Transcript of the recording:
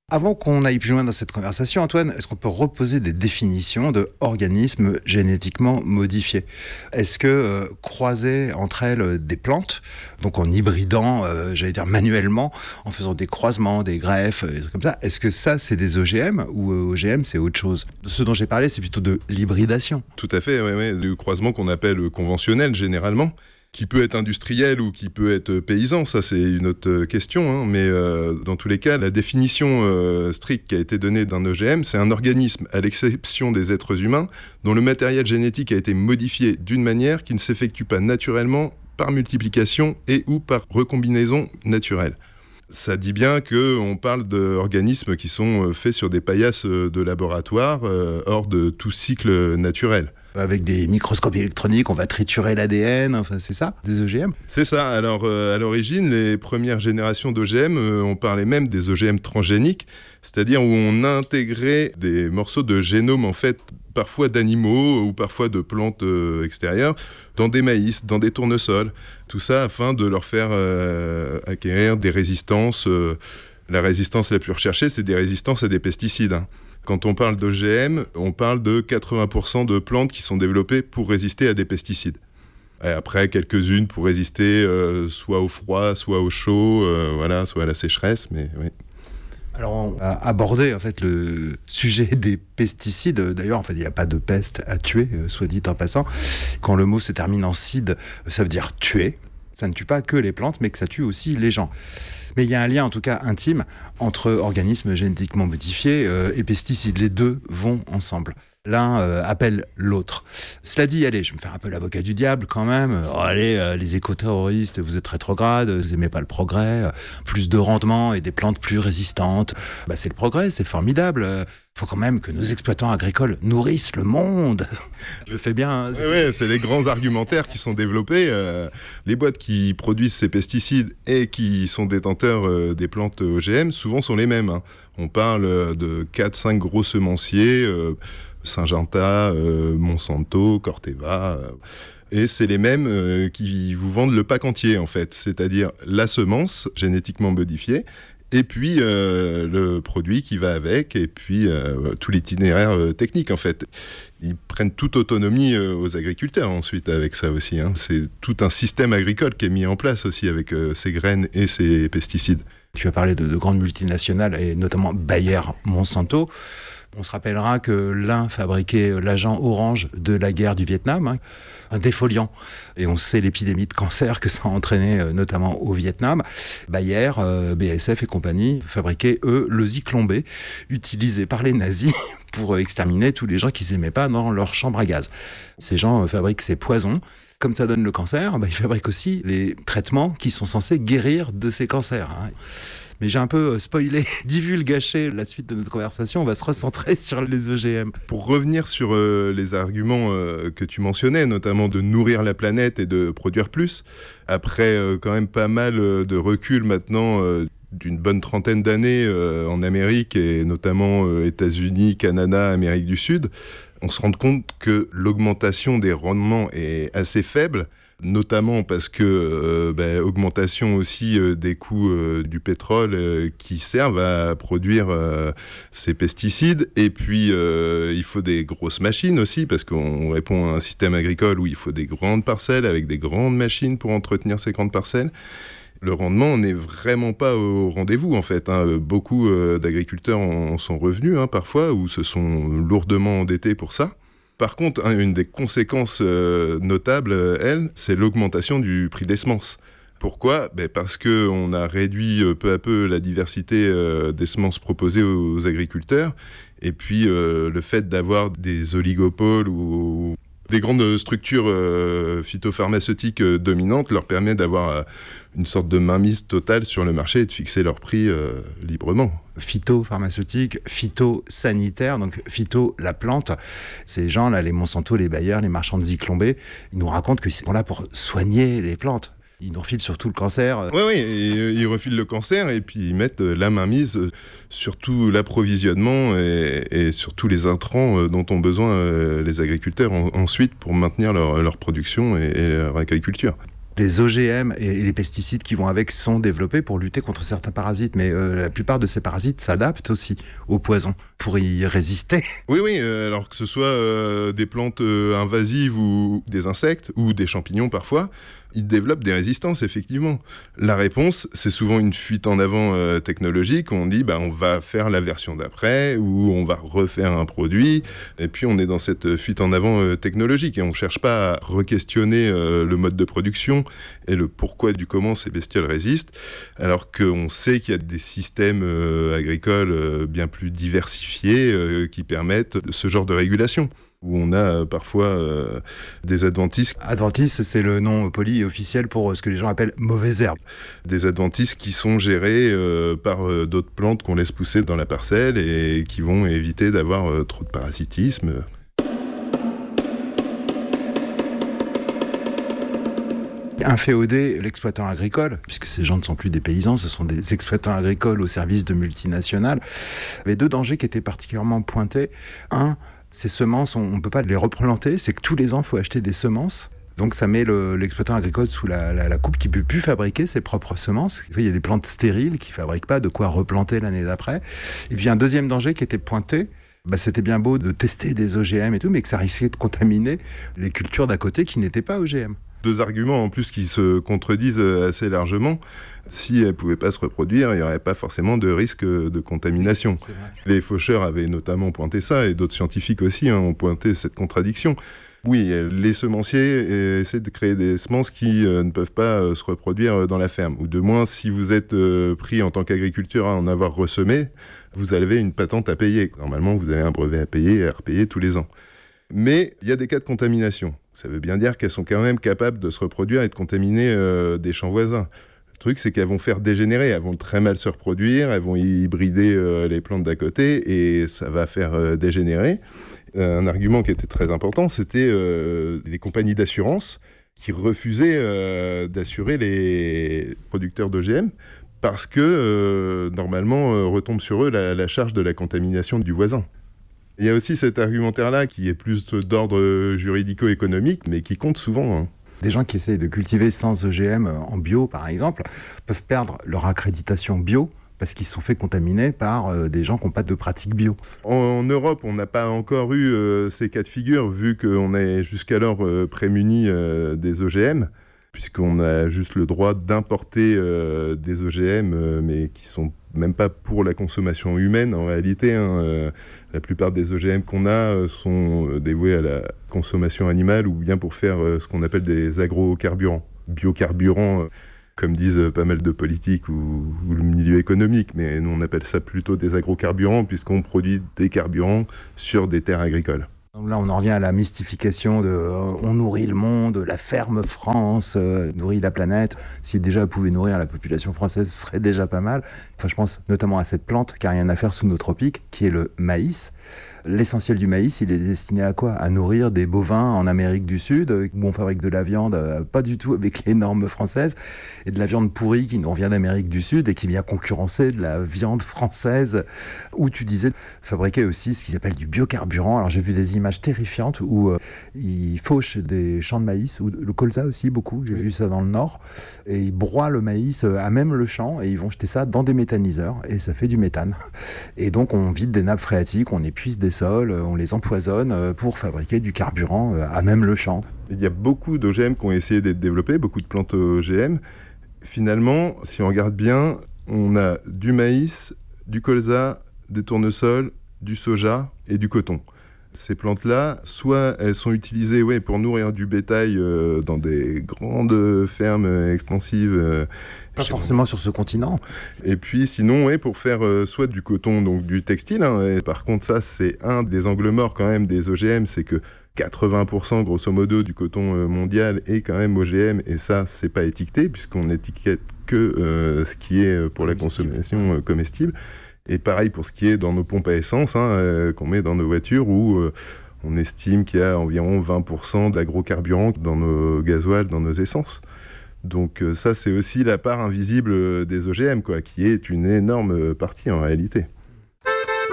Avant qu'on aille plus loin dans cette conversation, Antoine, est-ce qu'on peut reposer des définitions de organismes génétiquement modifiés ? Est-ce que croiser entre elles des plantes, donc en hybridant, manuellement, en faisant des croisements, des greffes, des trucs comme ça, est-ce que ça, c'est des OGM ou OGM, c'est autre chose ? Ce dont j'ai parlé, c'est plutôt de l'hybridation. Tout à fait, oui. Le croisement qu'on appelle conventionnel, généralement, qui peut être industriel ou qui peut être paysan, ça c'est une autre question, mais dans tous les cas, la définition stricte qui a été donnée d'un OGM, c'est un organisme, à l'exception des êtres humains, dont le matériel génétique a été modifié d'une manière qui ne s'effectue pas naturellement par multiplication et ou par recombinaison naturelle. Ça dit bien qu'on parle d'organismes qui sont faits sur des paillasses de laboratoire, hors de tout cycle naturel. Avec des microscopes électroniques, on va triturer l'ADN, enfin c'est ça, des OGM ? C'est ça. Alors à l'origine, les premières générations d'OGM, on parlait même des OGM transgéniques, c'est-à-dire où on intégrait des morceaux de génome en fait, parfois d'animaux ou parfois de plantes extérieures, dans des maïs, dans des tournesols. Tout ça afin de leur faire acquérir des résistances. La résistance la plus recherchée, c'est des résistances à des pesticides. Quand on parle d'OGM, on parle de 80% de plantes qui sont développées pour résister à des pesticides. Et après, quelques-unes pour résister soit au froid, soit au chaud, soit à la sécheresse, mais oui. Alors, on a abordé en fait le sujet des pesticides. D'ailleurs, en fait, il n'y a pas de peste à tuer, soit dit en passant. Quand le mot se termine en cide, ça veut dire tuer. Ça ne tue pas que les plantes, mais que ça tue aussi les gens. Mais il y a un lien, en tout cas intime, entre organismes génétiquement modifiés et pesticides. Les deux vont ensemble. L'un appelle l'autre. Cela dit, allez, je vais me faire un peu l'avocat du diable quand même. Les éco-terroristes, vous êtes rétrogrades, vous n'aimez pas le progrès, plus de rendement et des plantes plus résistantes. C'est le progrès, c'est formidable. Il faut quand même que nos exploitants agricoles nourrissent le monde. Je fais bien. Oui, c'est les grands argumentaires qui sont développés. Les boîtes qui produisent ces pesticides et qui sont détenteurs des plantes OGM, souvent sont les mêmes. On parle de 4-5 gros semenciers, Syngenta, Monsanto, Corteva... Et c'est les mêmes qui vous vendent le pack entier, en fait. C'est-à-dire la semence génétiquement modifiée, et puis le produit qui va avec, et puis tout l'itinéraire technique, en fait. Ils prennent toute autonomie aux agriculteurs, ensuite, avec ça aussi. C'est tout un système agricole qui est mis en place aussi, avec ces graines et ces pesticides. Tu as parlé de grandes multinationales, et notamment Bayer, Monsanto. On se rappellera que l'un fabriquait l'agent orange de la guerre du Vietnam, un défoliant. Et on sait l'épidémie de cancer que ça a entraîné, notamment au Vietnam. Bayer, BASF et compagnie fabriquaient, eux, le Zyklon B, utilisé par les nazis pour exterminer tous les gens qui ne s'aimaient pas dans leur chambre à gaz. Ces gens fabriquent ces poisons. Comme ça donne le cancer, ils fabriquent aussi les traitements qui sont censés guérir de ces cancers. Mais j'ai un peu spoilé, divulgaché la suite de notre conversation. On va se recentrer sur les OGM. Pour revenir sur les arguments que tu mentionnais, notamment de nourrir la planète et de produire plus, après quand même pas mal de recul maintenant, d'une bonne trentaine d'années en Amérique et notamment États-Unis, Canada, Amérique du Sud, on se rend compte que l'augmentation des rendements est assez faible, notamment parce que augmentation aussi des coûts du pétrole qui servent à produire ces pesticides, et puis il faut des grosses machines aussi, parce qu'on répond à un système agricole où il faut des grandes parcelles avec des grandes machines pour entretenir ces grandes parcelles. Le rendement n'est vraiment pas au rendez-vous, en fait. Beaucoup d'agriculteurs en sont revenus, parfois, ou se sont lourdement endettés pour ça. Par contre, une des conséquences notables, c'est l'augmentation du prix des semences. Pourquoi ? Parce qu'on a réduit peu à peu la diversité des semences proposées aux agriculteurs, et puis le fait d'avoir des oligopoles ou des grandes structures phytopharmaceutiques dominantes leur permet d'avoir une sorte de mainmise totale sur le marché et de fixer leur prix librement. Phytopharmaceutique, phytosanitaire, donc phyto, la plante. Ces gens-là, les Monsanto, les Bayer, les marchands de Zyklon B, ils nous racontent qu'ils sont là pour soigner les plantes. Ils nous refilent surtout le cancer. Oui, ils refilent le cancer et puis ils mettent la mainmise sur tout l'approvisionnement et sur tous les intrants dont ont besoin les agriculteurs ensuite pour maintenir leur production et leur agriculture. Les OGM et les pesticides qui vont avec sont développés pour lutter contre certains parasites, mais la plupart de ces parasites s'adaptent aussi aux poisons pour y résister. Oui, alors que ce soit des plantes invasives ou des insectes ou des champignons parfois, ils développent des résistances, effectivement. La réponse, c'est souvent une fuite en avant technologique. On dit, on va faire la version d'après ou on va refaire un produit. Et puis, on est dans cette fuite en avant technologique et on ne cherche pas à re-questionner le mode de production et le pourquoi du comment ces bestioles résistent, alors qu'on sait qu'il y a des systèmes agricoles bien plus diversifiés qui permettent ce genre de régulation, où on a parfois des adventices. Adventice, c'est le nom poli et officiel pour ce que les gens appellent mauvaises herbes. Des adventices qui sont gérés par d'autres plantes qu'on laisse pousser dans la parcelle et qui vont éviter d'avoir trop de parasitisme. Inféoder l'exploitant agricole, puisque ces gens ne sont plus des paysans, ce sont des exploitants agricoles au service de multinationales. Il y avait deux dangers qui étaient particulièrement pointés. Un, ces semences, on ne peut pas les replanter, c'est que tous les ans, il faut acheter des semences. Donc ça met l'exploitant agricole sous la coupe qui ne peut plus fabriquer ses propres semences. Il y a des plantes stériles qui ne fabriquent pas de quoi replanter l'année d'après. Et puis un deuxième danger qui était pointé, c'était bien beau de tester des OGM et tout, mais que ça risquait de contaminer les cultures d'à côté qui n'étaient pas OGM. Deux arguments en plus qui se contredisent assez largement. Si elles ne pouvaient pas se reproduire, il n'y aurait pas forcément de risque de contamination. Les faucheurs avaient notamment pointé ça, et d'autres scientifiques aussi ont pointé cette contradiction. Oui, les semenciers essaient de créer des semences qui ne peuvent pas se reproduire dans la ferme. Ou de moins, si vous êtes pris en tant qu'agriculteur à en avoir ressemé, vous avez une patente à payer. Normalement, vous avez un brevet à payer et à repayer tous les ans. Mais il y a des cas de contamination. Ça veut bien dire qu'elles sont quand même capables de se reproduire et de contaminer des champs voisins. Le truc, c'est qu'elles vont faire dégénérer, elles vont très mal se reproduire, elles vont hybrider les plantes d'à côté et ça va faire dégénérer. Un argument qui était très important, c'était les compagnies d'assurance qui refusaient d'assurer les producteurs d'OGM parce que normalement retombe sur eux la charge de la contamination du voisin. Il y a aussi cet argumentaire-là qui est plus d'ordre juridico-économique, mais qui compte souvent. Des gens qui essayent de cultiver sans OGM en bio, par exemple, peuvent perdre leur accréditation bio parce qu'ils se sont fait contaminer par des gens qui n'ont pas de pratique bio. En Europe, on n'a pas encore eu ces cas de figure, vu qu'on est jusqu'alors prémunis des OGM, puisqu'on a juste le droit d'importer des OGM, mais qui sont même pas pour la consommation humaine en réalité. La plupart des OGM qu'on a sont dévoués à la consommation animale ou bien pour faire ce qu'on appelle des agrocarburants, biocarburants, comme disent pas mal de politiques ou le milieu économique. Mais nous, on appelle ça plutôt des agrocarburants puisqu'on produit des carburants sur des terres agricoles. Là, on en revient à la mystification de on nourrit le monde, la ferme France nourrit la planète. Si déjà elle pouvait nourrir la population française, ce serait déjà pas mal. Enfin, je pense notamment à cette plante qui n'a rien à faire sous nos tropiques, qui est le maïs. L'essentiel du maïs, il est destiné à quoi ? À nourrir des bovins en Amérique du Sud, où on fabrique de la viande pas du tout avec les normes françaises, et de la viande pourrie qui nous vient d'Amérique du Sud et qui vient concurrencer de la viande française, où tu disais fabriquer aussi ce qu'ils appellent du biocarburant. Alors j'ai vu des images terrifiantes où ils fauchent des champs de maïs, ou le colza aussi beaucoup, j'ai vu ça dans le Nord, et ils broient le maïs à même le champ et ils vont jeter ça dans des méthaniseurs et ça fait du méthane. Et donc on vide des nappes phréatiques, on épuise des sols, on les empoisonne pour fabriquer du carburant à même le champ. Il y a beaucoup d'OGM qui ont essayé d'être développés, beaucoup de plantes OGM. Finalement, si on regarde bien, on a du maïs, du colza, des tournesols, du soja et du coton. Ces plantes-là, soit elles sont utilisées pour nourrir du bétail dans des grandes fermes extensives. Pas forcément sur ce continent. Et puis sinon, pour faire soit du coton, donc du textile. Et par contre, ça, c'est un des angles morts quand même des OGM, c'est que 80% grosso modo du coton mondial est quand même OGM, et ça, c'est pas étiqueté, puisqu'on étiquette que ce qui est pour la consommation comestible. Et pareil pour ce qui est dans nos pompes à essence, qu'on met dans nos voitures, où on estime qu'il y a environ 20% d'agrocarburants dans nos gasoils, dans nos essences. Donc ça, c'est aussi la part invisible des OGM, qui est une énorme partie en réalité.